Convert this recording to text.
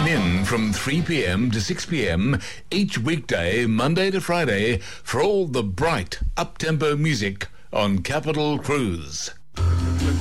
in from 3 p.m. to 6 p.m. each weekday, Monday to Friday, for all the bright, up-tempo music on Capital Cruise.